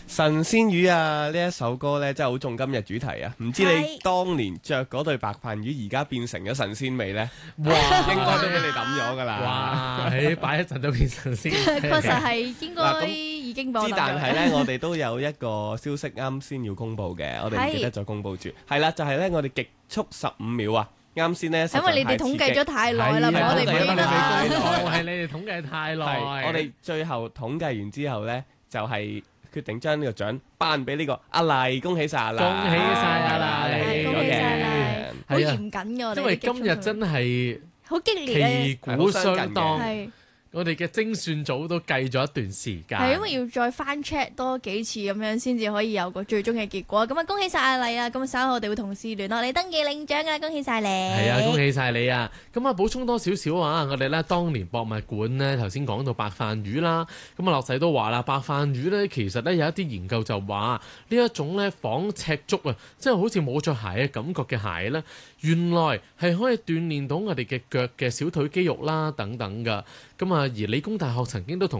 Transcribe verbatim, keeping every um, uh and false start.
神仙魚啊！呢一首歌呢，真係好中今日主題啊！唔知你當年着嗰對白飯魚，而家變成咗神仙未呢？哇！應該都俾你抌咗噶啦！ 哇！喺擺一陣就變神仙， 確實係應該已經播。 之但係呢，我哋都有一個消息啱先要公佈嘅，我哋唔記得咗公佈住。係啦，就係呢，我哋極速十五秒啊！啱先呢， 因為你哋統計咗太耐啦，我哋唔記得啦。 係你哋統計太耐。 我哋最後統計完之後呢，就係決定將呢個獎頒俾呢個阿麗，恭喜晒阿麗！ 恭喜晒阿麗！ 恭喜晒阿麗！好嚴謹㗎，我哋。 因為今日真係好激烈， 旗鼓相當。 係。 我哋嘅精算組都計咗一段時間， 係因為要再翻 check 多幾次咁樣，先至可以有個最終嘅結果。咁啊，恭喜晒阿麗啊！咁稍後我哋會同事聯絡你登記領獎啊！恭喜晒你！ 係啊，恭喜晒你啊！咁啊，補充多少少啊！我哋咧當年博物館咧頭先講到白飯魚啦，咁啊樂仔都話啦，白飯魚咧其實咧有一啲研究就話呢一種咧仿赤足啊，即係好似冇着鞋嘅感覺嘅鞋咧，原來係可以鍛鍊到我哋嘅腳嘅小腿肌肉啦等等㗎。咁啊，而理工大學曾經都同